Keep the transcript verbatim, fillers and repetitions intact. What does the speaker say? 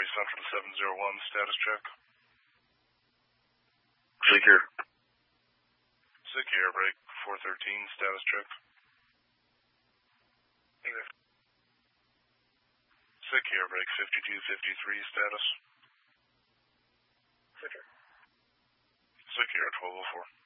Army Central seven zero one, status check. Secure. Secure, break four thirteen, status check. Secure, break fifty-two fifty-three, status. Secure. Secure, twelve oh four.